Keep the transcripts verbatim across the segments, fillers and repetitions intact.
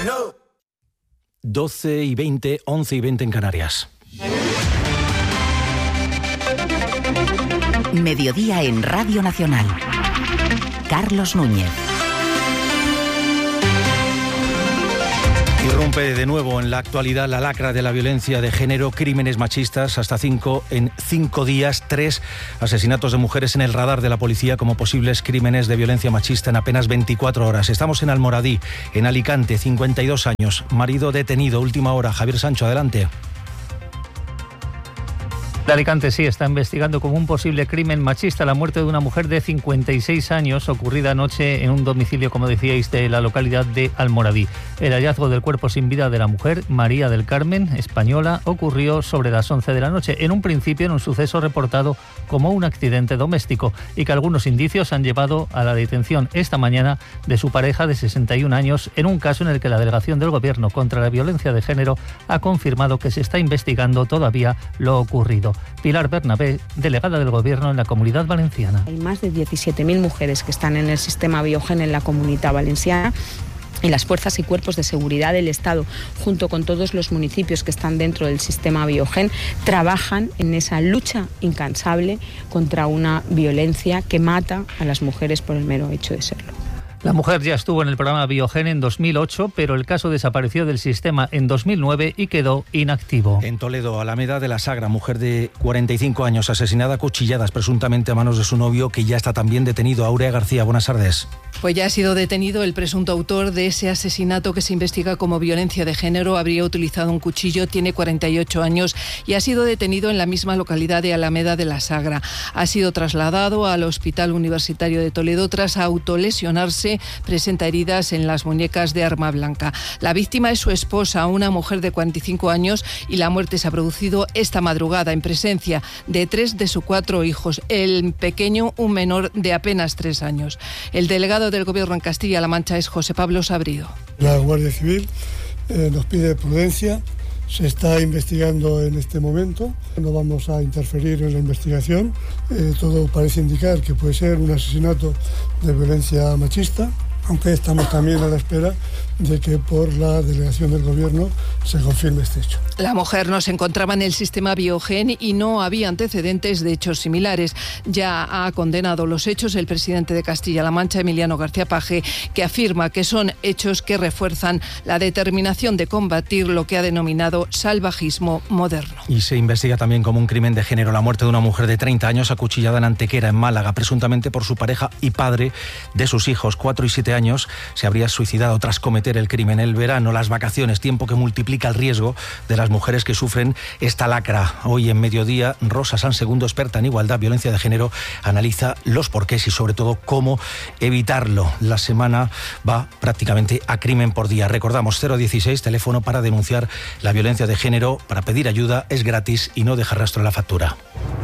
doce y veinte, once y veinte en Canarias. Mediodía en Radio Nacional. Carlos Núñez. Irrumpe de nuevo en la actualidad la lacra de la violencia de género, crímenes machistas, hasta cinco en cinco días, tres asesinatos de mujeres en el radar de la policía como posibles crímenes de violencia machista en apenas veinticuatro horas. Estamos en Almoradí, en Alicante, cincuenta y dos años, marido detenido, última hora. Javier Sancho, adelante. De Alicante sí está investigando como un posible crimen machista la muerte de una mujer de cincuenta y seis años ocurrida anoche en un domicilio, como decíais, de la localidad de Almoradí. El hallazgo del cuerpo sin vida de la mujer, María del Carmen, española, ocurrió sobre las once de la noche. En un principio en un suceso reportado como un accidente doméstico y que algunos indicios han llevado a la detención esta mañana de su pareja de sesenta y un años en un caso en el que la Delegación del Gobierno contra la Violencia de Género ha confirmado que se está investigando todavía lo ocurrido. Pilar Bernabé, delegada del Gobierno en la Comunidad Valenciana. Hay más de diecisiete mil mujeres que están en el sistema Biogen en la Comunidad Valenciana. Y las fuerzas y cuerpos de seguridad del Estado, junto con todos los municipios que están dentro del sistema Biogen, trabajan en esa lucha incansable contra una violencia que mata a las mujeres por el mero hecho de serlo. La mujer ya estuvo en el programa Biogen en dos mil ocho, pero el caso desapareció del sistema en dos mil nueve y quedó inactivo. En Toledo, Alameda de la Sagra, mujer de cuarenta y cinco años, asesinada a cuchilladas presuntamente a manos de su novio, que ya está también detenido. Aurea García, buenas tardes. Pues ya ha sido detenido el presunto autor de ese asesinato que se investiga como violencia de género. Habría utilizado un cuchillo, tiene cuarenta y ocho años y ha sido detenido en la misma localidad de Alameda de la Sagra. Ha sido trasladado al Hospital Universitario de Toledo tras autolesionarse. Presenta heridas en las muñecas de arma blanca. La víctima es su esposa, una mujer de cuarenta y cinco años, y la muerte se ha producido esta madrugada en presencia de tres de sus cuatro hijos. El pequeño, un menor de apenas tres años. El delegado del Gobierno en Castilla-La Mancha es José Pablo Sabrido. La Guardia Civil eh, nos pide prudencia. Se está investigando en este momento, no vamos a interferir en la investigación. Eh, todo parece indicar que puede ser un asesinato de violencia machista, aunque estamos también a la espera de que por la delegación del Gobierno se confirme este hecho. La mujer no se encontraba en el sistema Biogen y no había antecedentes de hechos similares. Ya ha condenado los hechos el presidente de Castilla-La Mancha, Emiliano García Paje, que afirma que son hechos que refuerzan la determinación de combatir lo que ha denominado salvajismo moderno. Y se investiga también como un crimen de género la muerte de una mujer de treinta años acuchillada en Antequera, en Málaga, presuntamente por su pareja y padre de sus hijos, cuatro y siete años. Se habría suicidado tras cometer el crimen. El verano, las vacaciones, tiempo que multiplica el riesgo de las mujeres que sufren esta lacra. Hoy en Mediodía, Rosa Sansegundo, experta en igualdad, violencia de género, analiza los porqués y sobre todo cómo evitarlo. La semana va prácticamente a crimen por día. Recordamos, cero dieciséis, teléfono para denunciar la violencia de género, para pedir ayuda, es gratis y no deja rastro en la factura.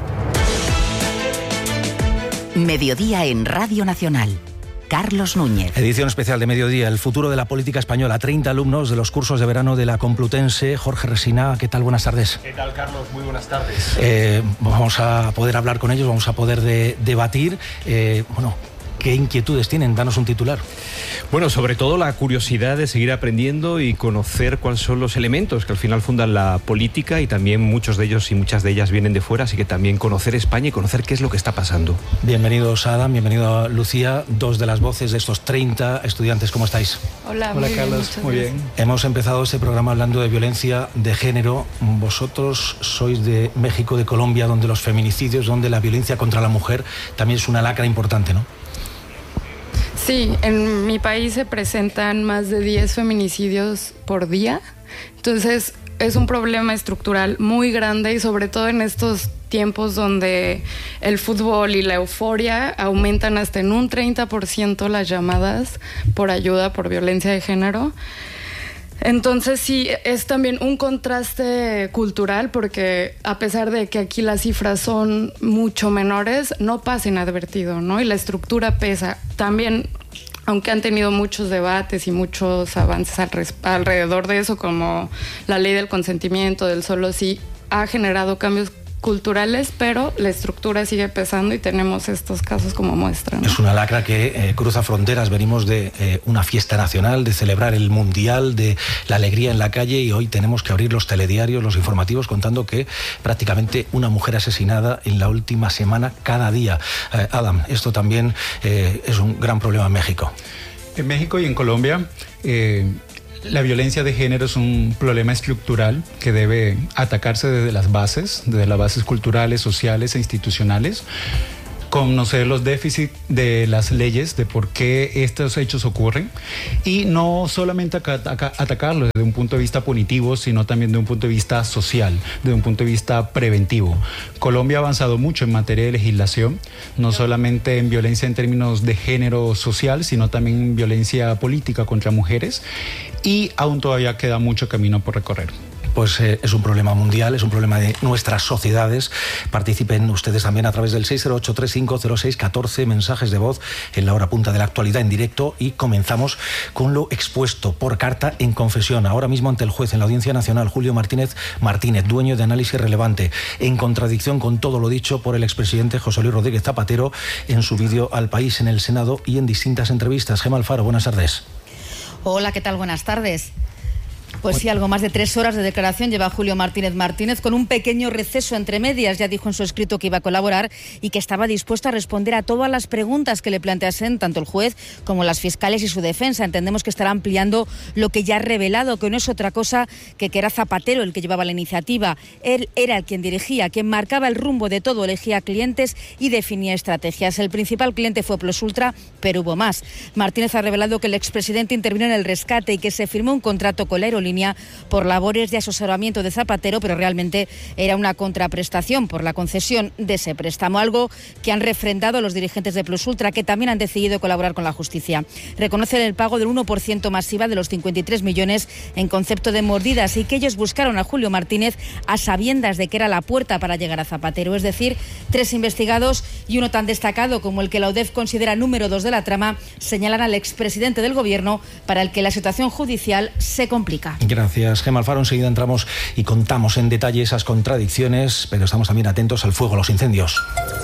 Mediodía en Radio Nacional. Carlos Núñez. Edición especial de Mediodía, el futuro de la política española. treinta alumnos de los cursos de verano de la Complutense. Jorge Resina, ¿qué tal? Buenas tardes. ¿Qué tal, Carlos? Muy buenas tardes. Eh, vamos a poder hablar con ellos, vamos a poder de, debatir. Eh, bueno, ¿qué inquietudes tienen? Danos un titular. Bueno, sobre todo la curiosidad de seguir aprendiendo y conocer cuáles son los elementos que al final fundan la política, y también muchos de ellos y muchas de ellas vienen de fuera, así que también conocer España y conocer qué es lo que está pasando. Bienvenidos, Adam, bienvenido a Lucía, dos de las voces de estos treinta estudiantes. ¿Cómo estáis? Hola, Hola muy Carlos, bien, muy gracias. bien. Hemos empezado este programa hablando de violencia de género. Vosotros sois de México, de Colombia, donde los feminicidios, donde la violencia contra la mujer también es una lacra importante, ¿no? Sí, en mi país se presentan más de diez feminicidios por día, entonces es un problema estructural muy grande, y sobre todo en estos tiempos donde el fútbol y la euforia aumentan hasta en un treinta por ciento las llamadas por ayuda por violencia de género. Entonces sí, es también un contraste cultural, porque a pesar de que aquí las cifras son mucho menores, no pasa inadvertido, ¿no? Y la estructura pesa. También, aunque han tenido muchos debates y muchos avances al res- alrededor de eso, como la ley del consentimiento, del solo sí, ha generado cambios culturales, pero la estructura sigue pesando y tenemos estos casos como muestra, ¿no? Es una lacra que eh, cruza fronteras. Venimos de eh, una fiesta nacional, de celebrar el Mundial, de la alegría en la calle, y hoy tenemos que abrir los telediarios, los informativos, contando que prácticamente una mujer asesinada en la última semana cada día. Eh, Adam, esto también eh, es un gran problema en México. En México y en Colombia, eh, la violencia de género es un problema estructural que debe atacarse desde las bases, desde las bases culturales, sociales e institucionales. Conocer los déficits de las leyes, de por qué estos hechos ocurren, y no solamente atacarlos desde un punto de vista punitivo, sino también desde un punto de vista social, desde un punto de vista preventivo. Colombia ha avanzado mucho en materia de legislación, no solamente en violencia en términos de género social, sino también en violencia política contra mujeres, y aún todavía queda mucho camino por recorrer. Pues eh, es un problema mundial, es un problema de nuestras sociedades. Participen ustedes también a través del seis cero ocho, tres cinco cero seis, uno cuatro, mensajes de voz en la hora punta de la actualidad en directo, y comenzamos con lo expuesto por carta en confesión ahora mismo ante el juez en la Audiencia Nacional, Julio Martínez Martínez, dueño de Análisis Relevante, en contradicción con todo lo dicho por el expresidente José Luis Rodríguez Zapatero en su vídeo al País, en el Senado y en distintas entrevistas. Gemma Alfaro, buenas tardes. Hola, ¿qué tal? Buenas tardes. Pues sí, algo más de tres horas de declaración lleva Julio Martínez Martínez, con un pequeño receso entre medias. Ya dijo en su escrito que iba a colaborar y que estaba dispuesto a responder a todas las preguntas que le planteasen tanto el juez como las fiscales y su defensa. Entendemos que estará ampliando lo que ya ha revelado, que no es otra cosa que que era Zapatero el que llevaba la iniciativa. Él era el quien dirigía, quien marcaba el rumbo de todo, elegía clientes y definía estrategias. El principal cliente fue Plus Ultra, pero hubo más. Martínez ha revelado que el expresidente intervino en el rescate y que se firmó un contrato con la aerolínea por labores de asesoramiento de Zapatero, pero realmente era una contraprestación por la concesión de ese préstamo, algo que han refrendado los dirigentes de Plus Ultra, que también han decidido colaborar con la justicia. Reconocen el pago del uno por ciento masiva de los cincuenta y tres millones en concepto de mordidas, y que ellos buscaron a Julio Martínez a sabiendas de que era la puerta para llegar a Zapatero. Es decir, tres investigados y uno tan destacado como el que la U D E F considera número dos de la trama señalan al expresidente del gobierno, para el que la situación judicial se complica. Gracias, Gemma Alfaro. Enseguida entramos y contamos en detalle esas contradicciones, pero estamos también atentos al fuego, a los incendios.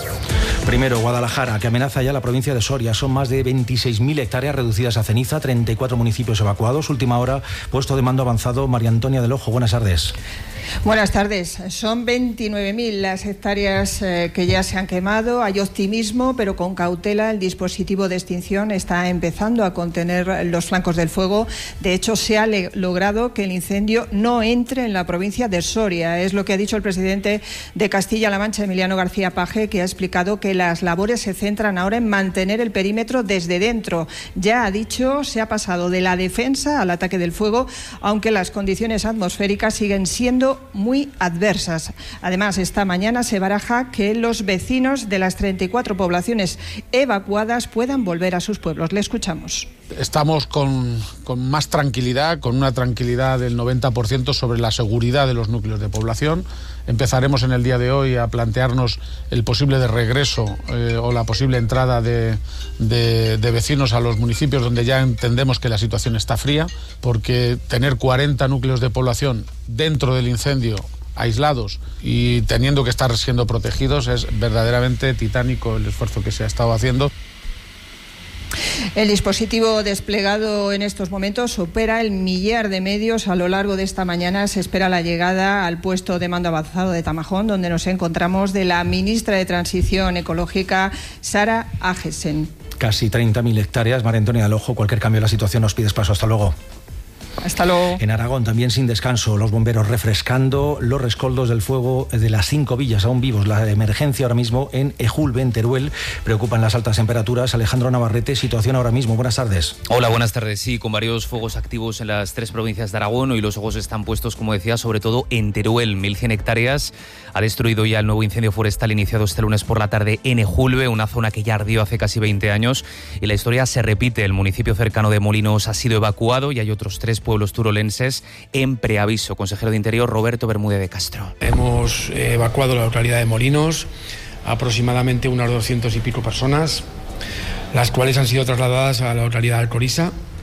Primero, Guadalajara, que amenaza ya la provincia de Soria. Son más de veintiséis mil hectáreas reducidas a ceniza, treinta y cuatro municipios evacuados. Última hora, puesto de mando avanzado. María Antonia del Ojo, buenas tardes. Buenas tardes. Son veintinueve mil las hectáreas eh, que ya se han quemado. Hay optimismo, pero con cautela. El dispositivo de extinción está empezando a contener los flancos del fuego. De hecho, se ha logrado que el incendio no entre en la provincia de Soria. Es lo que ha dicho el presidente de Castilla-La Mancha, Emiliano García Paje, que ha explicado que las labores se centran ahora en mantener el perímetro desde dentro. Ya ha dicho, se ha pasado de la defensa al ataque del fuego, aunque las condiciones atmosféricas siguen siendo muy adversas. Además, esta mañana se baraja que los vecinos de las treinta y cuatro poblaciones evacuadas puedan volver a sus pueblos. Le escuchamos. Estamos con, con más tranquilidad, con una tranquilidad del noventa por ciento sobre la seguridad de los núcleos de población. Empezaremos en el día de hoy a plantearnos el posible de regreso eh, o la posible entrada de, de, de vecinos a los municipios donde ya entendemos que la situación está fría, porque tener cuarenta núcleos de población dentro del incendio, aislados y teniendo que estar siendo protegidos, es verdaderamente titánico el esfuerzo que se ha estado haciendo. El dispositivo desplegado en estos momentos supera el millar de medios. A lo largo de esta mañana se espera la llegada al puesto de mando avanzado de Tamajón, donde nos encontramos, de la ministra de Transición Ecológica, Sara Agesen. Casi treinta mil hectáreas. María Antonia del Ojo, cualquier cambio en la situación nos pides paso. Hasta luego. Hasta luego. En Aragón también sin descanso, los bomberos refrescando los rescoldos del fuego de las cinco villas aún vivos. La emergencia ahora mismo en Ejulbe, en Teruel. Preocupan las altas temperaturas. Alejandro Navarrete, situación ahora mismo. Buenas tardes. Hola, buenas tardes. Sí, con varios fuegos activos en las tres provincias de Aragón. Hoy los ojos están puestos, como decía, sobre todo en Teruel. mil cien hectáreas ha destruido ya el nuevo incendio forestal iniciado este lunes por la tarde en Ejulbe, una zona que ya ardió hace casi veinte años. Y la historia se repite. El municipio cercano de Molinos ha sido evacuado y hay otros tres pueblos turolenses en preaviso. Consejero de Interior, Roberto Bermúdez de Castro. Hemos evacuado la localidad de Molinos, aproximadamente unas doscientas y pico personas, las cuales han sido trasladadas a la localidad de Alcoriza.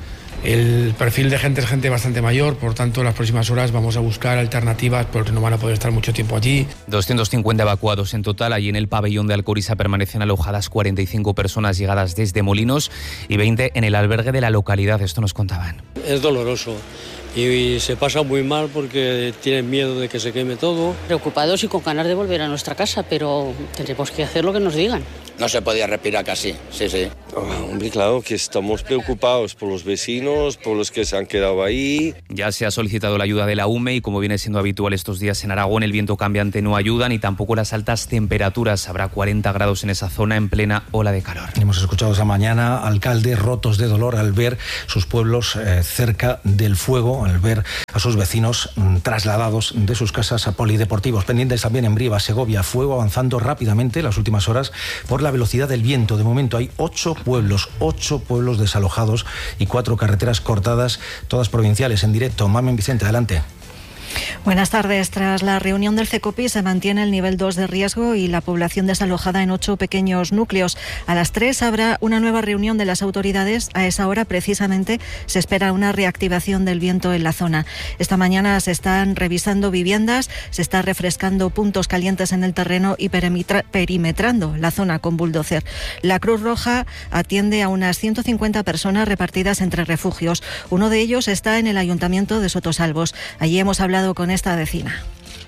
El perfil de gente es gente bastante mayor, por tanto en las próximas horas vamos a buscar alternativas porque no van a poder estar mucho tiempo allí. doscientos cincuenta evacuados en total. Allí en el pabellón de Alcoriza permanecen alojadas cuarenta y cinco personas llegadas desde Molinos y veinte en el albergue de la localidad. Esto nos contaban. Es doloroso y se pasa muy mal porque tienen miedo de que se queme todo. Preocupados y con ganas de volver a nuestra casa, pero tenemos que hacer lo que nos digan. No se podía respirar casi, sí, sí. Oh, hombre, claro que estamos preocupados por los vecinos, por los que se han quedado ahí. Ya se ha solicitado la ayuda de la U M E y, como viene siendo habitual estos días en Aragón, el viento cambiante no ayuda ni tampoco las altas temperaturas. Habrá cuarenta grados en esa zona en plena ola de calor. Hemos escuchado esta mañana alcaldes rotos de dolor al ver sus pueblos eh, cerca del fuego, al ver a sus vecinos mm, trasladados de sus casas a polideportivos. Pendientes también en Briva, Segovia, fuego avanzando rápidamente las últimas horas por la velocidad del viento. De momento hay ocho pueblos, ocho pueblos desalojados y cuatro carreteras cortadas, todas provinciales. En directo, Mamen Vicente, adelante. Buenas tardes. Tras la reunión del CECOPI se mantiene el nivel dos de riesgo y la población desalojada en ocho pequeños núcleos. A las tres habrá una nueva reunión de las autoridades. A esa hora, precisamente, se espera una reactivación del viento en la zona. Esta mañana se están revisando viviendas, se está refrescando puntos calientes en el terreno y perimetrando la zona con bulldozer. La Cruz Roja atiende a unas ciento cincuenta personas repartidas entre refugios. Uno de ellos está en el Ayuntamiento de Sotosalvos. Allí hemos hablado con esta vecina.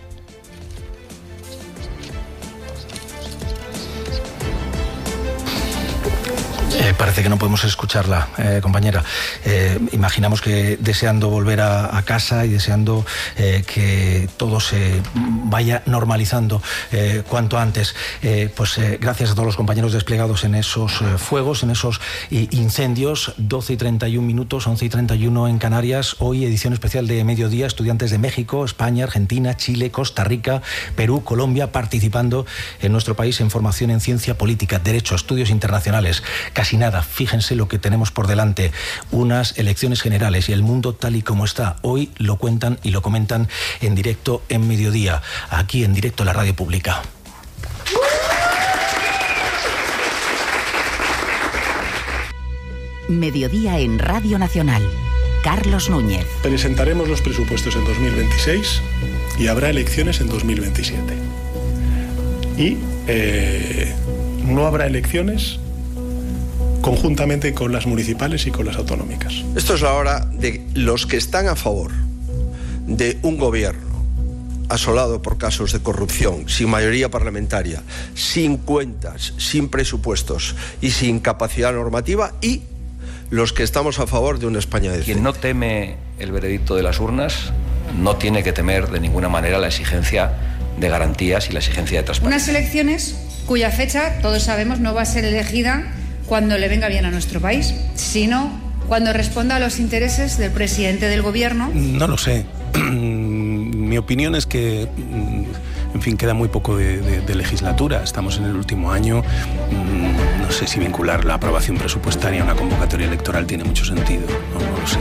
Eh, parece que no podemos escucharla, eh, compañera. Eh, imaginamos que deseando volver a, a casa y deseando eh, que todo se vaya normalizando eh, cuanto antes. Eh, pues eh, gracias a todos los compañeros desplegados en esos eh, fuegos, en esos eh, incendios. doce y treinta y un minutos, once y treinta y uno en Canarias. Hoy edición especial de Mediodía. Estudiantes de México, España, Argentina, Chile, Costa Rica, Perú, Colombia, participando en nuestro país en formación en ciencia política, derecho, estudios internacionales. Casi nada, fíjense lo que tenemos por delante, unas elecciones generales y el mundo tal y como está. Hoy lo cuentan y lo comentan en directo en Mediodía, aquí en directo en la radio pública. Mediodía en Radio Nacional. Carlos Núñez. Presentaremos los presupuestos en dos mil veintiséis y habrá elecciones en dos mil veintisiete. Y eh, no habrá elecciones conjuntamente con las municipales y con las autonómicas. Esto es la hora de los que están a favor de un gobierno asolado por casos de corrupción, sin mayoría parlamentaria, sin cuentas, sin presupuestos y sin capacidad normativa, y los que estamos a favor de una España decente. Quien no teme el veredicto de las urnas no tiene que temer de ninguna manera la exigencia de garantías y la exigencia de transparencia. Unas elecciones cuya fecha, todos sabemos, no va a ser elegida cuando le venga bien a nuestro país, sino cuando responda a los intereses del presidente del gobierno. No lo sé. Mi opinión es que, en fin, queda muy poco de, de, de legislatura. Estamos en el último año. No sé si vincular la aprobación presupuestaria a una convocatoria electoral tiene mucho sentido. No, no lo sé.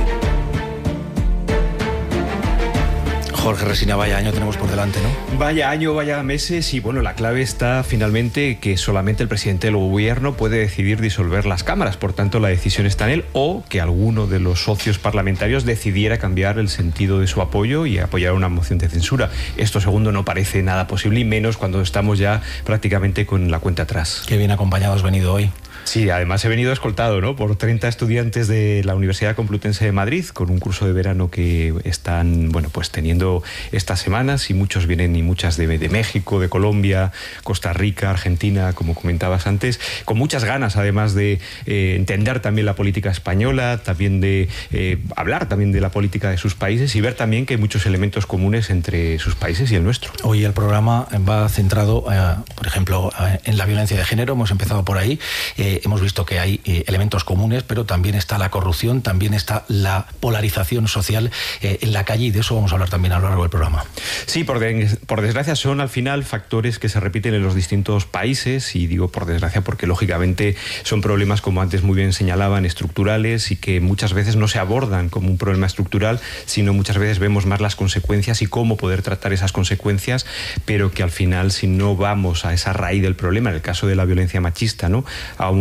Jorge Resina, vaya año tenemos por delante, ¿no? Vaya año, vaya meses, y bueno, la clave está finalmente que solamente el presidente del gobierno puede decidir disolver las cámaras, por tanto la decisión está en él, o que alguno de los socios parlamentarios decidiera cambiar el sentido de su apoyo y apoyar una moción de censura. Esto segundo no parece nada posible, y menos cuando estamos ya prácticamente con la cuenta atrás. Qué bien acompañado has venido hoy. Sí, además he venido escoltado, ¿no?, por treinta estudiantes de la Universidad Complutense de Madrid, con un curso de verano que están, bueno, pues teniendo estas semanas, y muchos vienen, y muchas de, de México, de Colombia, Costa Rica, Argentina, como comentabas antes, con muchas ganas además de eh, entender también la política española, también de eh, hablar también de la política de sus países y ver también que hay muchos elementos comunes entre sus países y el nuestro. Hoy el programa va centrado, eh, por ejemplo, eh, en la violencia de género. Hemos empezado por ahí. Eh, hemos visto que hay eh, elementos comunes, pero también está la corrupción, también está la polarización social eh, en la calle, y de eso vamos a hablar también a lo largo del programa. Sí, por, de, por desgracia son al final factores que se repiten en los distintos países, y digo por desgracia porque lógicamente son problemas, como antes muy bien señalaban, estructurales, y que muchas veces no se abordan como un problema estructural, sino muchas veces vemos más las consecuencias y cómo poder tratar esas consecuencias, pero que al final, si no vamos a esa raíz del problema, en el caso de la violencia machista, ¿no?, a un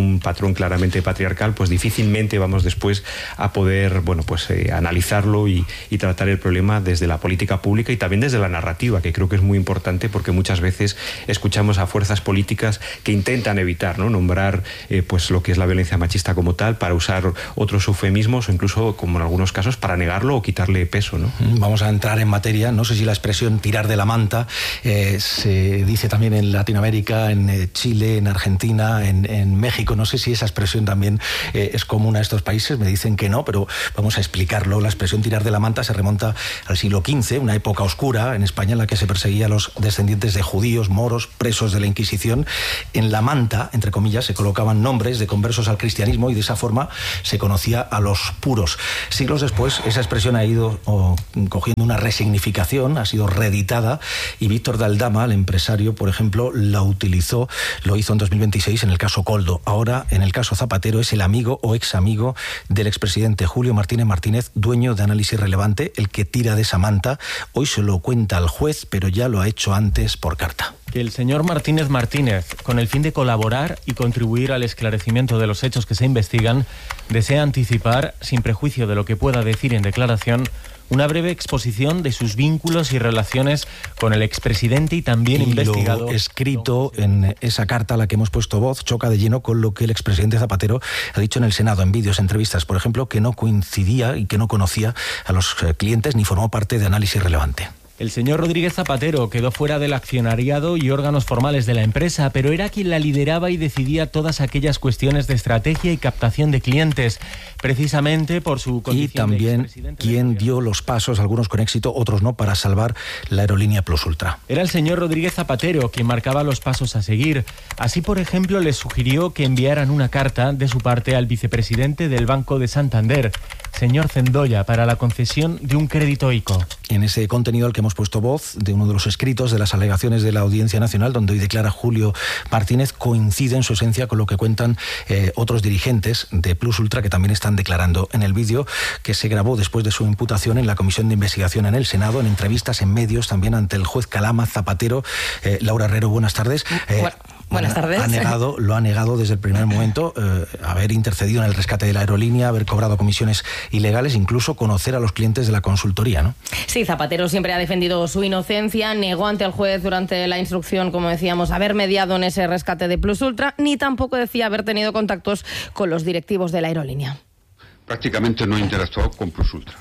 un patrón claramente patriarcal, pues difícilmente vamos después a poder, bueno, pues eh, analizarlo y, y tratar el problema desde la política pública y también desde la narrativa, que creo que es muy importante porque muchas veces escuchamos a fuerzas políticas que intentan evitar, ¿no?, nombrar eh, pues lo que es la violencia machista como tal, para usar otros eufemismos o incluso, como en algunos casos, para negarlo o quitarle peso, ¿no? Vamos a entrar en materia. No sé si la expresión tirar de la manta eh, se dice también en Latinoamérica, en eh, Chile, en Argentina, en, en México. No sé si esa expresión también eh, es común a estos países. Me dicen que no, pero vamos a explicarlo. La expresión tirar de la manta se remonta al siglo quince, una época oscura en España en la que se perseguía a los descendientes de judíos, moros, presos de la Inquisición. En la manta, entre comillas, se colocaban nombres de conversos al cristianismo y de esa forma se conocía a los puros. Siglos después, esa expresión ha ido oh, cogiendo una resignificación, ha sido reeditada, y Víctor de Aldama, el empresario, por ejemplo, la utilizó, lo hizo en dos mil veintiséis en el caso Koldo. Ahora, en el caso Zapatero, es el amigo o ex amigo del expresidente Julio Martínez Martínez, dueño de Análisis Relevante, el que tira de esa manta. Hoy se lo cuenta al juez, pero ya lo ha hecho antes por carta. Que el señor Martínez Martínez, con el fin de colaborar y contribuir al esclarecimiento de los hechos que se investigan, desea anticipar, sin prejuicio de lo que pueda decir en declaración, una breve exposición de sus vínculos y relaciones con el expresidente y también y investigado. Lo escrito en esa carta a la que hemos puesto voz choca de lleno con lo que el expresidente Zapatero ha dicho en el Senado, en vídeos, entrevistas, por ejemplo, que no coincidía y que no conocía a los clientes ni formó parte de Análisis Relevante. El señor Rodríguez Zapatero quedó fuera del accionariado y órganos formales de la empresa, pero era quien la lideraba y decidía todas aquellas cuestiones de estrategia y captación de clientes, precisamente por su condición. Y también quien dio los pasos, algunos con éxito, otros no, para salvar la aerolínea Plus Ultra. Era el señor Rodríguez Zapatero quien marcaba los pasos a seguir. Así, por ejemplo, les sugirió que enviaran una carta de su parte al vicepresidente del Banco de Santander, señor Zendoya, para la concesión de un crédito ICO. En ese contenido al que hemos puesto voz, de uno de los escritos de las alegaciones de la Audiencia Nacional, donde hoy declara Julio Martínez, coincide en su esencia con lo que cuentan eh, otros dirigentes de Plus Ultra que también están declarando en el vídeo que se grabó después de su imputación en la Comisión de Investigación en el Senado, en entrevistas en medios, también ante el juez Calama, Zapatero. Eh, Laura Herrero, buenas tardes. Eh, bueno. Buenas tardes. Ha negado, lo ha negado desde el primer momento, eh, haber intercedido en el rescate de la aerolínea, haber cobrado comisiones ilegales, incluso conocer a los clientes de la consultoría, ¿no? Sí, Zapatero siempre ha defendido su inocencia, negó ante el juez durante la instrucción, como decíamos, haber mediado en ese rescate de Plus Ultra, ni tampoco decía haber tenido contactos con los directivos de la aerolínea. Prácticamente no interactuó con Plus Ultra.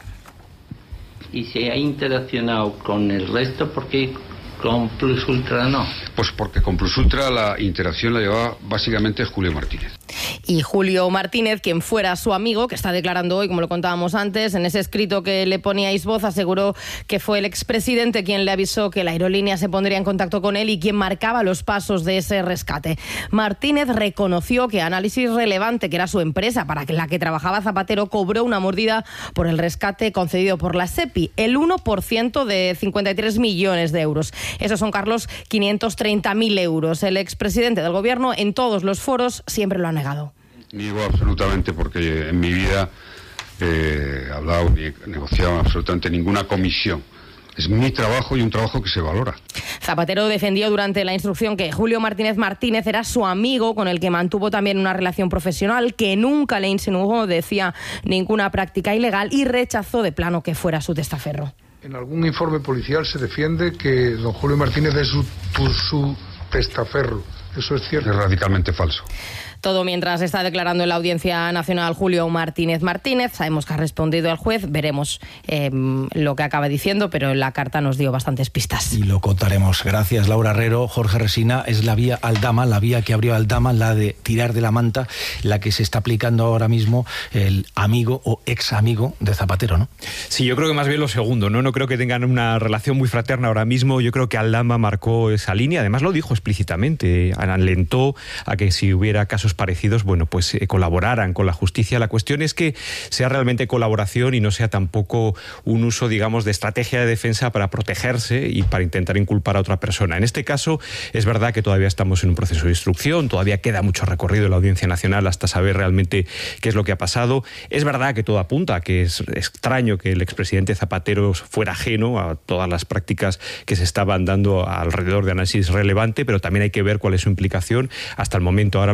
¿Y se ha interaccionado con el resto? ¿Por qué con Plus Ultra no? Pues porque con Plus Ultra la interacción la llevaba básicamente Julio Martínez. Y Julio Martínez, quien fuera su amigo, que está declarando hoy, como lo contábamos antes, en ese escrito que le poníais voz, aseguró que fue el expresidente quien le avisó que la aerolínea se pondría en contacto con él y quien marcaba los pasos de ese rescate. Martínez reconoció que Análisis Relevante, que era su empresa para la que trabajaba Zapatero, cobró una mordida por el rescate concedido por la SEPI, el uno por ciento de cincuenta y tres millones de euros. Esos son, Carlos, quinientos treinta mil euros. El expresidente del gobierno en todos los foros siempre lo ha negado. Niego absolutamente, porque en mi vida eh, he hablado ni he negociado absolutamente ninguna comisión. Es mi trabajo y un trabajo que se valora. Zapatero defendió durante la instrucción que Julio Martínez Martínez era su amigo, con el que mantuvo también una relación profesional, que nunca le insinuó, decía, ninguna práctica ilegal, y rechazó de plano que fuera su testaferro. En algún informe policial se defiende que don Julio Martínez es su, su testaferro. ¿Eso es cierto? Es radicalmente falso. Todo mientras está declarando en la Audiencia Nacional Julio Martínez Martínez. Sabemos que ha respondido el juez, veremos eh, lo que acaba diciendo, pero en la carta nos dio bastantes pistas. Y lo contaremos. Gracias, Laura Herrero. Jorge Resina, es la vía Aldama, la vía que abrió Aldama, la de tirar de la manta, la que se está aplicando ahora mismo el amigo o ex amigo de Zapatero, ¿no? Sí, yo creo que más bien lo segundo, ¿no? No creo que tengan una relación muy fraterna ahora mismo. Yo creo que Aldama marcó esa línea, además lo dijo explícitamente, alentó a que si hubiera casos parecidos, bueno, pues eh, colaboraran con la justicia. La cuestión es que sea realmente colaboración y no sea tampoco un uso, digamos, de estrategia de defensa para protegerse y para intentar inculpar a otra persona. En este caso, es verdad que todavía estamos en un proceso de instrucción, todavía queda mucho recorrido en la Audiencia Nacional hasta saber realmente qué es lo que ha pasado. Es verdad que todo apunta a que es extraño que el expresidente Zapatero fuera ajeno a todas las prácticas que se estaban dando alrededor de Análisis Relevante, pero también hay que ver cuál es su implicación. Hasta el momento ahora lo que tenemos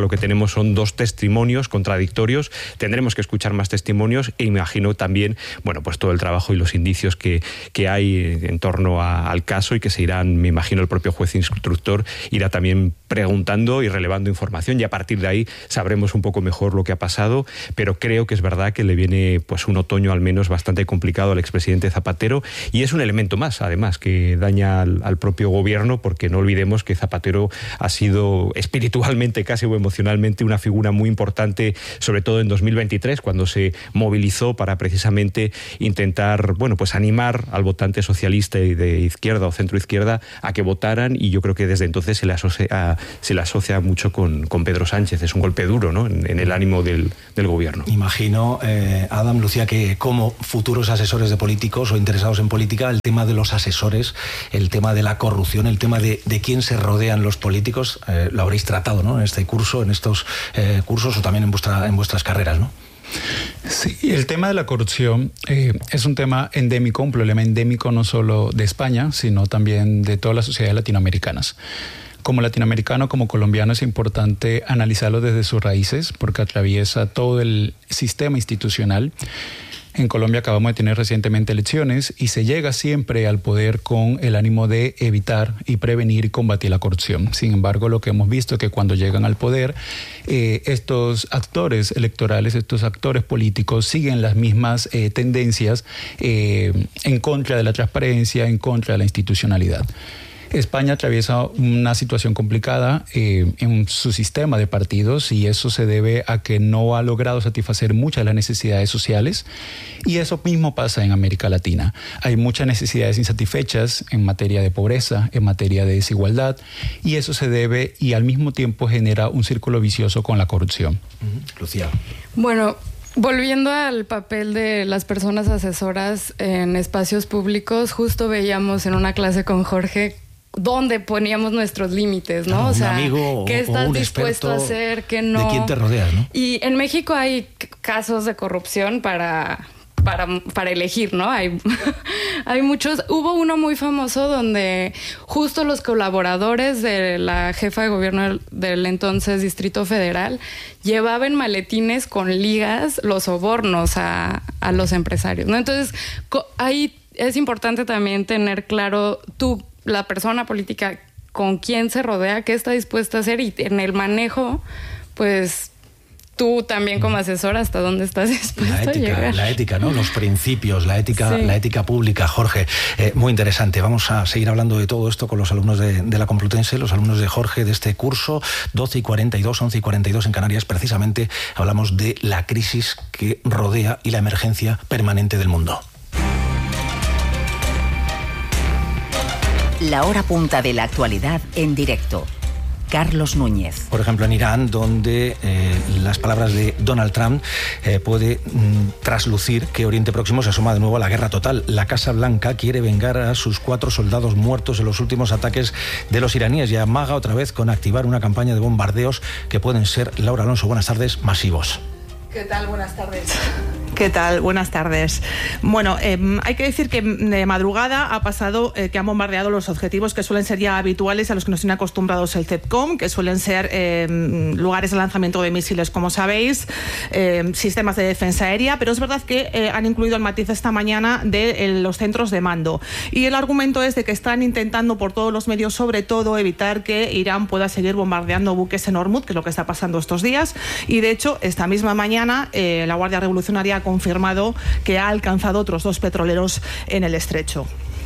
son dos testimonios contradictorios. Tendremos que escuchar más testimonios e imagino también, bueno, pues todo el trabajo y los indicios que, que hay en torno a, al caso y que se irán, me imagino, el propio juez instructor irá también preguntando y relevando información y a partir de ahí sabremos un poco mejor lo que ha pasado, pero creo que es verdad que le viene pues un otoño al menos bastante complicado al expresidente Zapatero y es un elemento más, además, que daña al, al propio gobierno, porque no olvidemos que Zapatero ha sido espiritualmente casi o emocionalmente una figura muy importante, sobre todo en dos mil veintitrés, cuando se movilizó para precisamente intentar, bueno, pues animar al votante socialista y de izquierda o centro izquierda a que votaran, y yo creo que desde entonces se le asocia, se le asocia mucho con, con Pedro Sánchez. Es un golpe duro, ¿no?, en, en el ánimo del, del gobierno. Imagino, eh, Adam, Lucía, que como futuros asesores de políticos o interesados en política, el tema de los asesores, el tema de la corrupción, el tema de, de quién se rodean los políticos, eh, lo habréis tratado, ¿no?, en este curso, en estos eh, cursos o también en, vuestra, en vuestras carreras, ¿no? Sí, el tema de la corrupción eh, es un tema endémico, un problema endémico no solo de España, sino también de todas las sociedades latinoamericanas. Como latinoamericano, como colombiano, es importante analizarlo desde sus raíces, porque atraviesa todo el sistema institucional. En Colombia acabamos de tener recientemente elecciones y se llega siempre al poder con el ánimo de evitar y prevenir y combatir la corrupción. Sin embargo, lo que hemos visto es que cuando llegan al poder, eh, estos actores electorales, estos actores políticos siguen las mismas eh, tendencias eh, en contra de la transparencia, en contra de la institucionalidad. España atraviesa una situación complicada eh, en su sistema de partidos y eso se debe a que no ha logrado satisfacer muchas de las necesidades sociales y eso mismo pasa en América Latina. Hay muchas necesidades insatisfechas en materia de pobreza, en materia de desigualdad y eso se debe y al mismo tiempo genera un círculo vicioso con la corrupción. Uh-huh. Lucía. Bueno, volviendo al papel de las personas asesoras en espacios públicos, justo veíamos en una clase con Jorge dónde poníamos nuestros límites, ¿no? Claro, o sea, un amigo ¿qué estás o un dispuesto a hacer? ¿Qué no? ¿De quién te rodeas, no? Y en México hay casos de corrupción para, para, para elegir, ¿no? Hay, hay muchos. Hubo uno muy famoso donde justo los colaboradores de la jefa de gobierno del entonces Distrito Federal llevaban maletines con ligas los sobornos a, a los empresarios, ¿no? Entonces, ahí es importante también tener claro tú, la persona política, con quién se rodea, qué está dispuesta a hacer y en el manejo, pues tú también como asesor, hasta dónde estás dispuesto la ética, a llegar. La ética, ¿no? Los principios, la ética, sí. la ética pública. Jorge, eh, muy interesante. Vamos a seguir hablando de todo esto con los alumnos de, de la Complutense, los alumnos de Jorge de este curso, doce y cuarenta y dos, once y cuarenta y dos en Canarias. Precisamente hablamos de la crisis que rodea y la emergencia permanente del mundo. La hora punta de la actualidad en directo. Carlos Núñez. Por ejemplo, en Irán, donde eh, las palabras de Donald Trump eh, puede mm, traslucir que Oriente Próximo se asoma de nuevo a la guerra total. La Casa Blanca quiere vengar a sus cuatro soldados muertos en los últimos ataques de los iraníes y amaga otra vez con activar una campaña de bombardeos que pueden ser, Laura Alonso, buenas tardes, masivos. ¿Qué tal? Buenas tardes. ¿Qué tal? Buenas tardes. Bueno, eh, hay que decir que de madrugada ha pasado eh, que han bombardeado los objetivos que suelen ser ya habituales a los que nos tienen acostumbrados el CEPCOM, que suelen ser eh, lugares de lanzamiento de misiles, como sabéis, eh, sistemas de defensa aérea, pero es verdad que eh, han incluido el matiz esta mañana de eh, los centros de mando. Y el argumento es de que están intentando por todos los medios, sobre todo, evitar que Irán pueda seguir bombardeando buques en Hormuz, que es lo que está pasando estos días. Y de hecho, esta misma mañana Eh, la Guardia Revolucionaria ha confirmado que ha alcanzado otros dos petroleros en el estrecho.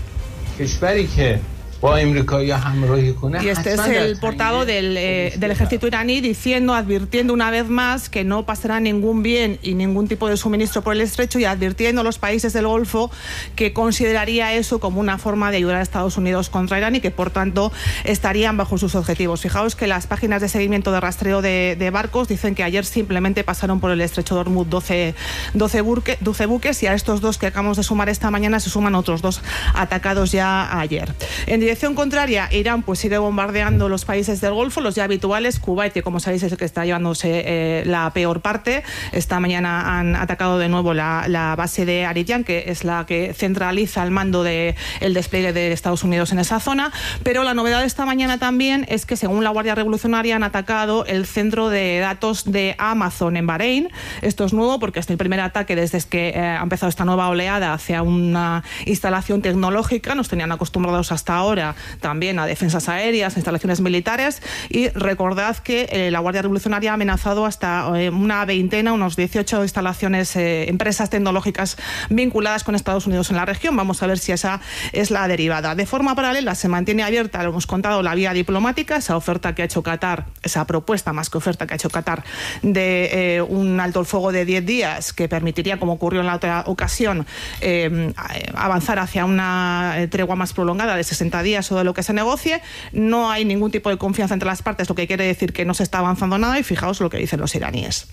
Y este es el portavoz del, eh, del ejército iraní diciendo, advirtiendo una vez más que no pasará ningún bien y ningún tipo de suministro por el estrecho y advirtiendo a los países del Golfo que consideraría eso como una forma de ayudar a Estados Unidos contra Irán y que por tanto estarían bajo sus objetivos. Fijaos que las páginas de seguimiento de rastreo de, de barcos dicen que ayer simplemente pasaron por el estrecho de Hormuz doce, doce, burque, doce buques y a estos dos que acabamos de sumar esta mañana se suman otros dos atacados ya ayer. En dirección contraria, Irán pues sigue bombardeando los países del Golfo, los ya habituales. Kuwait, que como sabéis es el que está llevándose eh, la peor parte. Esta mañana han atacado de nuevo la, la base de Ariyan, que es la que centraliza el mando del de despliegue de Estados Unidos en esa zona. Pero la novedad de esta mañana también es que, según la Guardia Revolucionaria, han atacado el centro de datos de Amazon en Bahrein. Esto es nuevo porque es el primer ataque desde que eh, ha empezado esta nueva oleada hacia una instalación tecnológica. Nos tenían acostumbrados hasta ahora también a defensas aéreas, instalaciones militares, y recordad que eh, la Guardia Revolucionaria ha amenazado hasta eh, una veintena, unos dieciocho instalaciones, eh, empresas tecnológicas vinculadas con Estados Unidos en la región. Vamos a ver si esa es la derivada. De forma paralela se mantiene abierta, lo hemos contado, la vía diplomática, esa oferta que ha hecho Qatar, esa propuesta más que oferta que ha hecho Qatar de eh, un alto el fuego de diez días que permitiría, como ocurrió en la otra ocasión, eh, avanzar hacia una tregua más prolongada de sesenta días o de lo que se negocie. No hay ningún tipo de confianza entre las partes, lo que quiere decir que no se está avanzando nada, y fijaos lo que dicen los iraníes.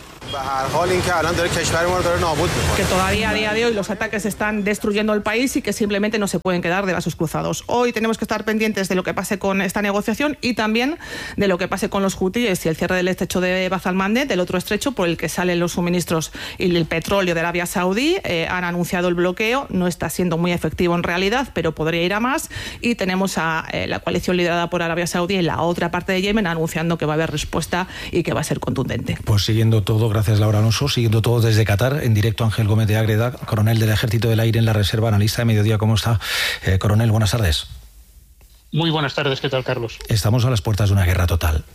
Que todavía a día de hoy los ataques están destruyendo el país y que simplemente no se pueden quedar de brazos cruzados. Hoy tenemos que estar pendientes de lo que pase con esta negociación y también de lo que pase con los hutíes y el cierre del estrecho de Bab al-Mandeb, del otro estrecho por el que salen los suministros y el petróleo de Arabia Saudí. Eh, han anunciado el bloqueo, no está siendo muy efectivo en realidad, pero podría ir a más. Y tenemos a eh, la coalición liderada por Arabia Saudí en la otra parte de Yemen anunciando que va a haber respuesta y que va a ser contundente. Pues siguiendo todo, gracias Laura Alonso, siguiendo todo desde Qatar, en directo Ángel Gómez de Ágreda, coronel del Ejército del Aire en la Reserva, analista de Mediodía. ¿Cómo está, eh, coronel? Buenas tardes. Muy buenas tardes, ¿qué tal, Carlos? Estamos a las puertas de una guerra total.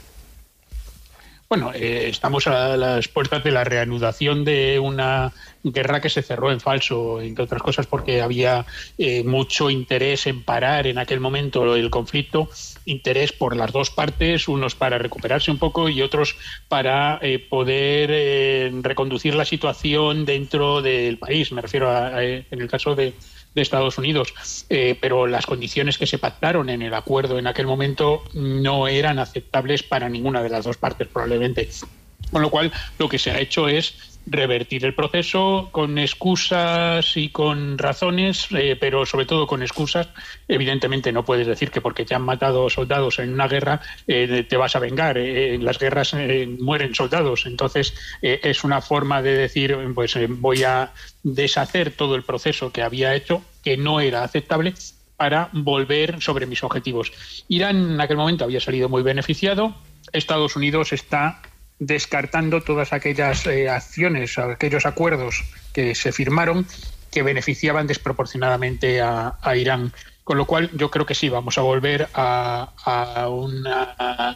Bueno, eh, estamos a las puertas de la reanudación de una guerra que se cerró en falso, entre otras cosas porque había eh, mucho interés en parar en aquel momento el conflicto, interés por las dos partes, unos para recuperarse un poco y otros para eh, poder eh, reconducir la situación dentro del país. Me refiero a, a en el caso de de Estados Unidos, eh, pero las condiciones que se pactaron en el acuerdo en aquel momento no eran aceptables para ninguna de las dos partes, probablemente. Con lo cual, lo que se ha hecho es revertir el proceso con excusas y con razones, eh, pero sobre todo con excusas. Evidentemente no puedes decir que porque te han matado soldados en una guerra eh, te vas a vengar. Eh, en las guerras eh, mueren soldados. Entonces eh, es una forma de decir, pues eh, voy a deshacer todo el proceso que había hecho, que no era aceptable, para volver sobre mis objetivos. Irán en aquel momento había salido muy beneficiado. Estados Unidos está descartando todas aquellas eh, acciones, aquellos acuerdos que se firmaron que beneficiaban desproporcionadamente a, a Irán. Con lo cual yo creo que sí, vamos a volver a, a una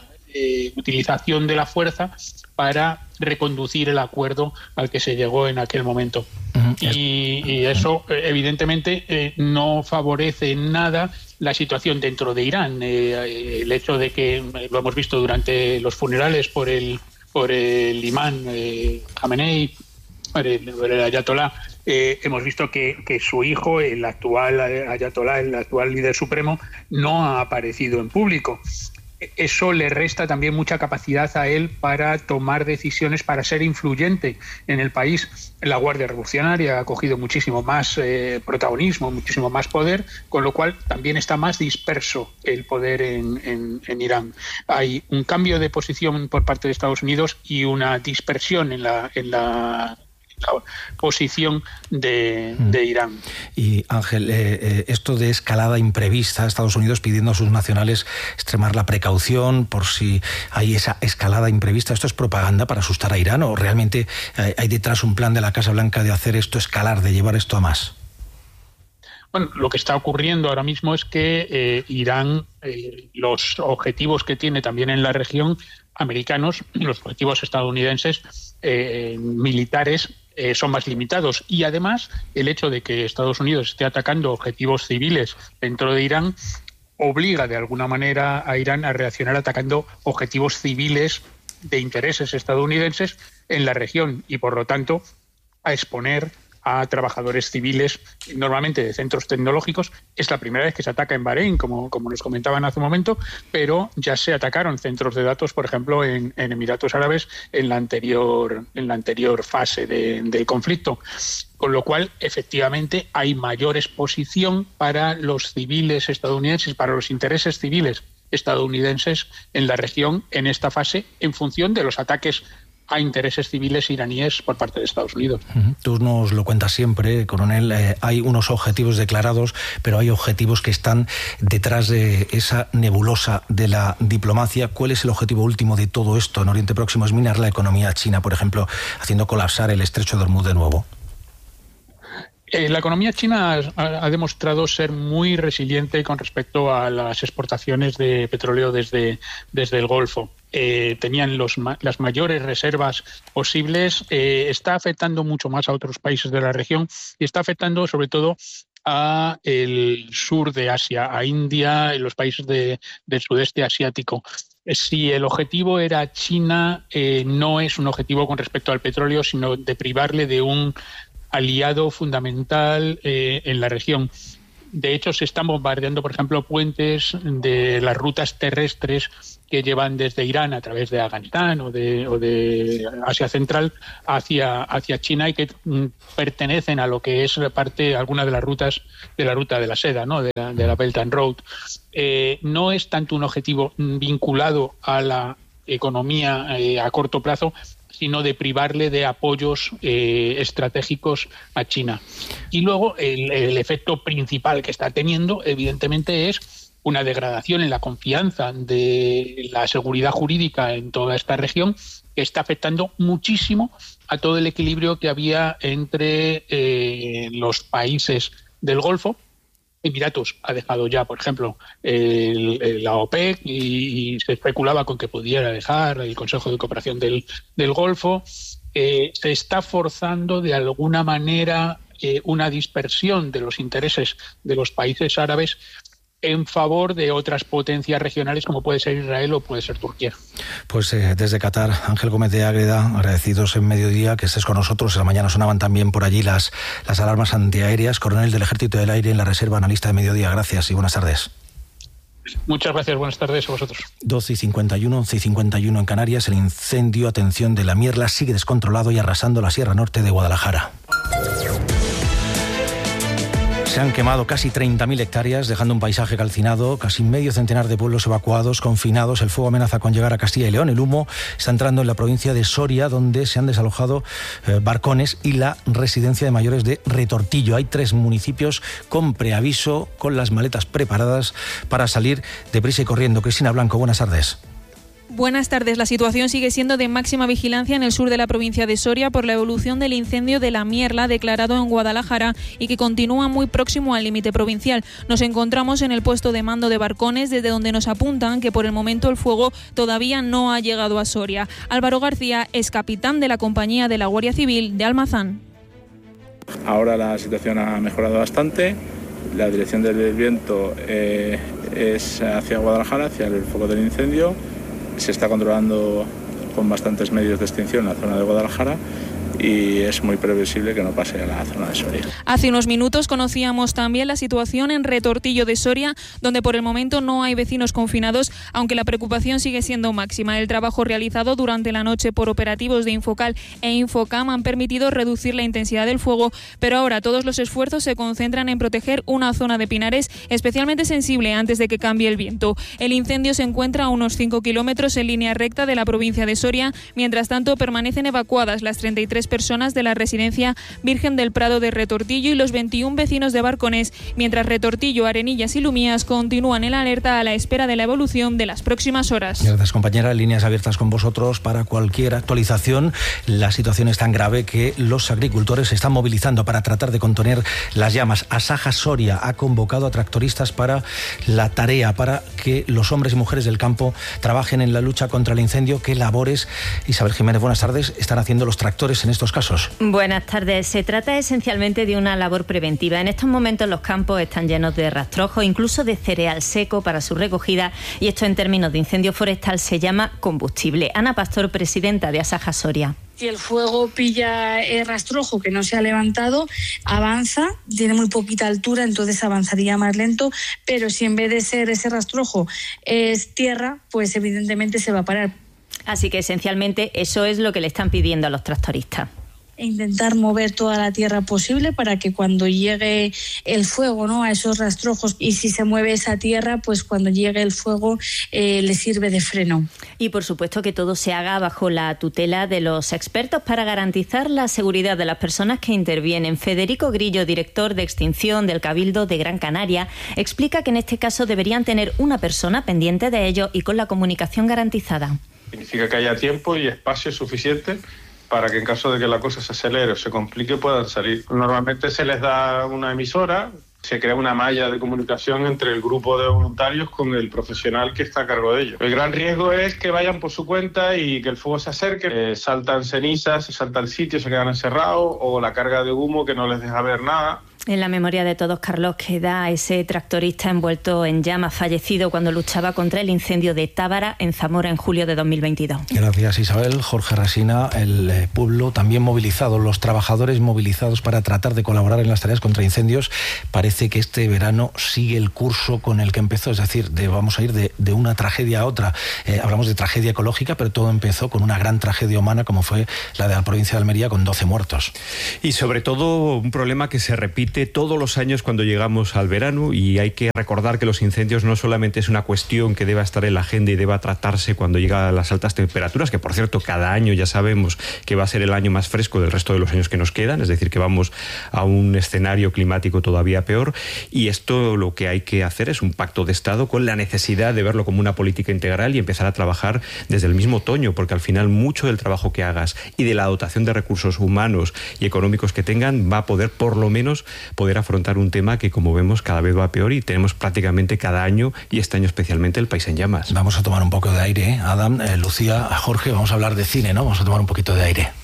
eh, utilización de la fuerza para reconducir el acuerdo al que se llegó en aquel momento. Uh-huh. Y, y eso, evidentemente, eh, no favorece en nada la situación dentro de Irán. Eh, el hecho de que, lo hemos visto durante los funerales por el por el imán eh, Khamenei, por el, por el ayatolá, eh, hemos visto que, que su hijo, el actual ayatolá, el actual líder supremo, no ha aparecido en público. Eso le resta también mucha capacidad a él para tomar decisiones, para ser influyente en el país. La Guardia Revolucionaria ha cogido muchísimo más eh, protagonismo, muchísimo más poder, con lo cual también está más disperso el poder en, en, en Irán. Hay un cambio de posición por parte de Estados Unidos y una dispersión en la, en la posición de, de Irán. Y Ángel, eh, eh, esto de escalada imprevista, Estados Unidos pidiendo a sus nacionales extremar la precaución por si hay esa escalada imprevista, ¿esto es propaganda para asustar a Irán o realmente eh, hay detrás un plan de la Casa Blanca de hacer esto escalar, de llevar esto a más? Bueno, lo que está ocurriendo ahora mismo es que eh, Irán, eh, los objetivos que tiene también en la región, americanos, los objetivos estadounidenses eh, militares, eh, son más limitados. Y además, el hecho de que Estados Unidos esté atacando objetivos civiles dentro de Irán obliga de alguna manera a Irán a reaccionar atacando objetivos civiles de intereses estadounidenses en la región y, por lo tanto, a exponer a trabajadores civiles, normalmente de centros tecnológicos. Es la primera vez que se ataca en Bahrein, como, como nos comentaban hace un momento, pero ya se atacaron centros de datos, por ejemplo, en, en Emiratos Árabes en la anterior, en la anterior fase de, del conflicto. Con lo cual, efectivamente, hay mayor exposición para los civiles estadounidenses, para los intereses civiles estadounidenses en la región en esta fase, en función de los ataques a intereses civiles iraníes por parte de Estados Unidos. Tú nos lo cuentas siempre, coronel, eh, hay unos objetivos declarados, pero hay objetivos que están detrás de esa nebulosa de la diplomacia. ¿Cuál es el objetivo último de todo esto en Oriente Próximo? ¿Es minar la economía china, por ejemplo, haciendo colapsar el estrecho de Hormuz de nuevo? Eh, la economía china ha, ha demostrado ser muy resiliente con respecto a las exportaciones de petróleo desde, desde el Golfo. Eh, tenían los, las mayores reservas posibles. Eh, está afectando mucho más a otros países de la región y está afectando sobre todo a el sur de Asia, a India y los países de, del sudeste asiático. Si el objetivo era China, eh, no es un objetivo con respecto al petróleo, sino de privarle de un aliado fundamental eh, en la región. De hecho, se están bombardeando, por ejemplo, puentes de las rutas terrestres que llevan desde Irán a través de Afganistán o de, o de Asia Central hacia, hacia China y que mm, pertenecen a lo que es parte, alguna de las rutas de la ruta de la seda, ¿no? de, la, de la Belt and Road. Eh, no es tanto un objetivo vinculado a la economía eh, a corto plazo, sino de privarle de apoyos eh, estratégicos a China. Y luego el, el efecto principal que está teniendo, evidentemente, es una degradación en la confianza de la seguridad jurídica en toda esta región, que está afectando muchísimo a todo el equilibrio que había entre eh, los países del Golfo. Emiratos ha dejado ya, por ejemplo, el, el, la OPEC y, y se especulaba con que pudiera dejar el Consejo de Cooperación del, del Golfo. Eh, se está forzando de alguna manera eh, una dispersión de los intereses de los países árabes en favor de otras potencias regionales como puede ser Israel o puede ser Turquía. Pues eh, desde Qatar, Ángel Gómez de Ágreda, agradecidos en mediodía que estés con nosotros. Esta mañana sonaban también por allí las, las alarmas antiaéreas. Coronel del Ejército del Aire en la Reserva, analista de mediodía. Gracias y buenas tardes. Muchas gracias, buenas tardes a vosotros. doce y cincuenta y uno, once y cincuenta y uno en Canarias. El incendio, atención, de la Mierla sigue descontrolado y arrasando la Sierra Norte de Guadalajara. Se han quemado casi treinta mil hectáreas, dejando un paisaje calcinado, casi medio centenar de pueblos evacuados, confinados. El fuego amenaza con llegar a Castilla y León. El humo está entrando en la provincia de Soria, donde se han desalojado eh, barcones y la residencia de mayores de Retortillo. Hay tres municipios con preaviso, con las maletas preparadas para salir deprisa y corriendo. Cristina Blanco, buenas tardes. Buenas tardes. La situación sigue siendo de máxima vigilancia en el sur de la provincia de Soria por la evolución del incendio de la Mierla declarado en Guadalajara y que continúa muy próximo al límite provincial. Nos encontramos en el puesto de mando de Barcones, desde donde nos apuntan que por el momento el fuego todavía no ha llegado a Soria. Álvaro García es capitán de la compañía de la Guardia Civil de Almazán. Ahora la situación ha mejorado bastante. La dirección del viento eh, es hacia Guadalajara, hacia el foco del incendio. Se está controlando con bastantes medios de extinción en la zona de Guadalajara y es muy previsible que no pase a la zona de Soria. Hace unos minutos conocíamos también la situación en Retortillo de Soria, donde por el momento no hay vecinos confinados, aunque la preocupación sigue siendo máxima. El trabajo realizado durante la noche por operativos de Infocal e Infocam han permitido reducir la intensidad del fuego, pero ahora todos los esfuerzos se concentran en proteger una zona de pinares especialmente sensible antes de que cambie el viento. El incendio se encuentra a unos cinco kilómetros en línea recta de la provincia de Soria. Mientras tanto, permanecen evacuadas las treinta y tres personas de la residencia Virgen del Prado de Retortillo y los veintiún vecinos de Barcones, mientras Retortillo, Arenillas y Lumías continúan en alerta a la espera de la evolución de las próximas horas. Gracias, compañera. Líneas abiertas con vosotros para cualquier actualización. La situación es tan grave que los agricultores se están movilizando para tratar de contener las llamas. Asaja Soria ha convocado a tractoristas para la tarea, para que los hombres y mujeres del campo trabajen en la lucha contra el incendio. ¿Qué labores, Isabel Jiménez, buenas tardes, están haciendo los tractores en estos estos casos. Buenas tardes. Se trata esencialmente de una labor preventiva. En estos momentos los campos están llenos de rastrojos, incluso de cereal seco para su recogida, y esto en términos de incendio forestal se llama combustible. Ana Pastor, presidenta de Asaja Soria. Si el fuego pilla el rastrojo que no se ha levantado, avanza, tiene muy poquita altura, entonces avanzaría más lento, pero si en vez de ser ese rastrojo es tierra, pues evidentemente se va a parar. Así que esencialmente eso es lo que le están pidiendo a los tractoristas. E intentar mover toda la tierra posible para que cuando llegue el fuego, ¿no?, a esos rastrojos, y si se mueve esa tierra, pues cuando llegue el fuego eh, le sirve de freno. Y por supuesto que todo se haga bajo la tutela de los expertos para garantizar la seguridad de las personas que intervienen. Federico Grillo, director de extinción del Cabildo de Gran Canaria, explica que en este caso deberían tener una persona pendiente de ello y con la comunicación garantizada. Significa que haya tiempo y espacio suficiente para que en caso de que la cosa se acelere o se complique puedan salir. Normalmente se les da una emisora, se crea una malla de comunicación entre el grupo de voluntarios con el profesional que está a cargo de ellos. El gran riesgo es que vayan por su cuenta y que el fuego se acerque, eh, saltan cenizas, se salta el sitio, se quedan encerrados, o la carga de humo que no les deja ver nada. En la memoria de todos, Carlos, queda ese tractorista envuelto en llamas, fallecido cuando luchaba contra el incendio de Tábara, en Zamora, en julio de dos mil veintidós. Gracias, Isabel. Jorge Resina, el pueblo también movilizado, los trabajadores movilizados para tratar de colaborar en las tareas contra incendios. Parece que este verano sigue el curso con el que empezó, es decir, de, vamos a ir de, de una tragedia a otra. Eh, hablamos de tragedia ecológica, pero todo empezó con una gran tragedia humana como fue la de la provincia de Almería, con doce muertos. Y sobre todo un problema que se repite todos los años cuando llegamos al verano, y hay que recordar que los incendios no solamente es una cuestión que deba estar en la agenda y deba tratarse cuando llegan las altas temperaturas, que por cierto cada año ya sabemos que va a ser el año más fresco del resto de los años que nos quedan, es decir, que vamos a un escenario climático todavía peor, y esto lo que hay que hacer es un pacto de Estado con la necesidad de verlo como una política integral y empezar a trabajar desde el mismo otoño, porque al final mucho del trabajo que hagas y de la dotación de recursos humanos y económicos que tengan va a poder por lo menos poder afrontar un tema que, como vemos, cada vez va peor, y tenemos prácticamente cada año, y este año especialmente, el país en llamas. Vamos a tomar un poco de aire, ¿eh? Adam, eh, Lucía, Jorge, vamos a hablar de cine, ¿no? Vamos a tomar un poquito de aire.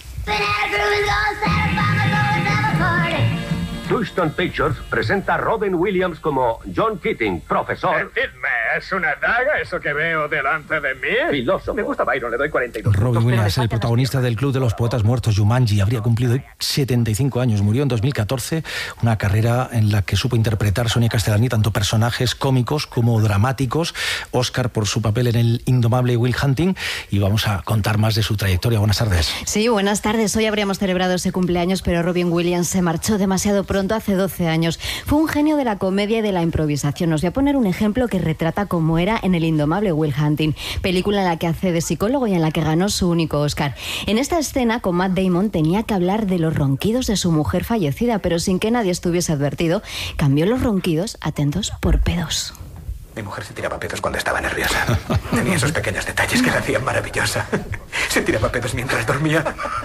Houston Pictures presenta a Robin Williams como John Keating, profesor. Decidme, ¿es una daga eso que veo delante de mí? Filósofo. Me gusta Byron, le doy cuarenta y dos. Robin Williams, el protagonista del Club de los Poetas Muertos, Jumanji, habría cumplido hoy setenta y cinco años. Murió en dos mil catorce, una carrera en la que supo interpretar Sonia Castellani tanto personajes cómicos como dramáticos. Oscar por su papel en el indomable Will Hunting, y vamos a contar más de su trayectoria. Buenas tardes. Sí, buenas tardes. Hoy habríamos celebrado ese cumpleaños, pero Robin Williams se marchó demasiado pronto, hace doce años. Fue un genio de la comedia y de la improvisación. Os voy a poner un ejemplo que retrata cómo era en el indomable Will Hunting, película en la que hace de psicólogo y en la que ganó su único Oscar. En esta escena, con Matt Damon, tenía que hablar de los ronquidos de su mujer fallecida, pero sin que nadie estuviese advertido, cambió los ronquidos, atentos, por pedos. Mi mujer se tiraba pedos cuando estaba nerviosa. Tenía esos pequeños detalles que la hacían maravillosa. Se tiraba pedos mientras dormía.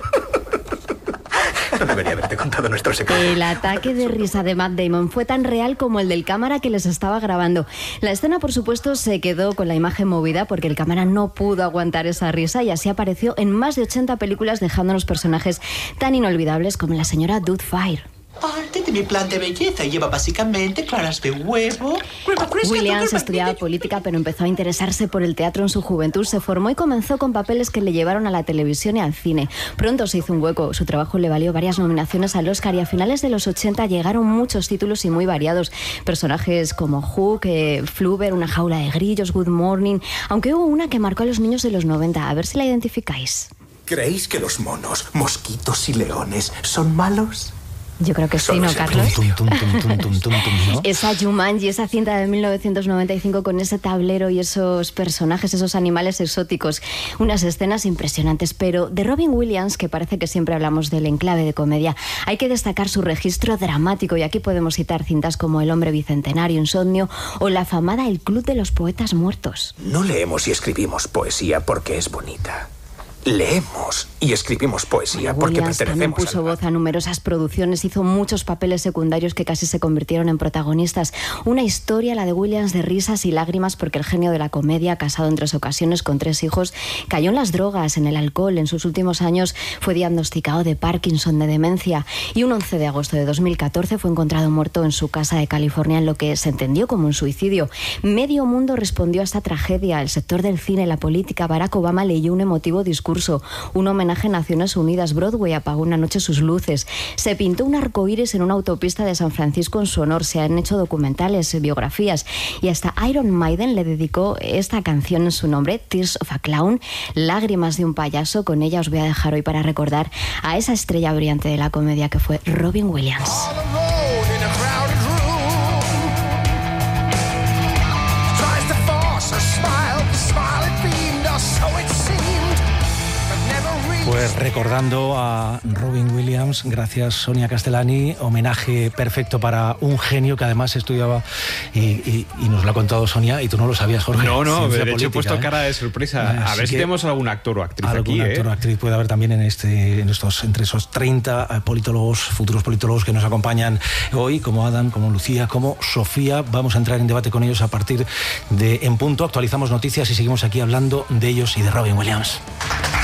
No debería haberte contado nuestro secreto. El ataque de risa de Matt Damon fue tan real como el del cámara que les estaba grabando. La escena, por supuesto, se quedó con la imagen movida porque el cámara no pudo aguantar esa risa, y así apareció en más de ochenta películas, dejándonos personajes tan inolvidables como la señora Doubtfire. Parte de mi plan de belleza lleva básicamente claras de huevo. Williams estudiaba política, pero empezó a interesarse por el teatro en su juventud. Se formó y comenzó con papeles que le llevaron a la televisión y al cine. Pronto se hizo un hueco. Su trabajo le valió varias nominaciones al Oscar, y a finales de los ochenta llegaron muchos títulos y muy variados. Personajes como Hook, eh, Flubber, Una jaula de grillos, Good Morning, aunque hubo una que marcó a los niños de los noventa. A ver si la identificáis. ¿Creéis que los monos, mosquitos y leones son malos? Yo creo que sí, ¿no, Carlos? Tum, tum, tum, tum, tum, tum, tum, ¿no? Esa Jumanji, esa cinta de mil novecientos noventa y cinco con ese tablero y esos personajes, esos animales exóticos, unas escenas impresionantes. Pero de Robin Williams, que parece que siempre hablamos del enclave de comedia, hay que destacar su registro dramático, y aquí podemos citar cintas como El hombre bicentenario, Insomnio, o la afamada El club de los poetas muertos. No leemos y escribimos poesía porque es bonita. leemos y escribimos poesía porque Williams también pertenecemos puso al... voz a numerosas producciones, hizo muchos papeles secundarios que casi se convirtieron en protagonistas. Una historia, la de Williams, de risas y lágrimas, porque el genio de la comedia, casado en tres ocasiones con tres hijos, cayó en las drogas, en el alcohol. En sus últimos años fue diagnosticado de Parkinson, de demencia, y un once de agosto de dos mil catorce fue encontrado muerto en su casa de California, en lo que se entendió como un suicidio. Medio mundo respondió a esta tragedia. El sector del cine, la política. Barack Obama leyó un emotivo discurso, un homenaje a Naciones Unidas. Broadway apagó una noche sus luces. Se pintó un arcoíris en una autopista de San Francisco en su honor. Se han hecho documentales, biografías, y hasta Iron Maiden le dedicó esta canción en su nombre, Tears of a Clown, lágrimas de un payaso. Con ella os voy a dejar hoy para recordar a esa estrella brillante de la comedia que fue Robin Williams. Pues recordando a Robin Williams, gracias Sonia Castellani, homenaje perfecto para un genio que además estudiaba y, y, y nos lo ha contado Sonia y tú no lo sabías, Jorge. No, no, Ciencia de hecho política, he puesto ¿eh? cara de sorpresa. Así a ver si que tenemos algún actor o actriz algún aquí. actor ¿eh? o actriz puede haber también en este, en estos, entre esos treinta politólogos, futuros politólogos que nos acompañan hoy, como Adam, como Lucía, como Sofía. Vamos a entrar en debate con ellos a partir de En Punto. Actualizamos noticias y seguimos aquí hablando de ellos y de Robin Williams.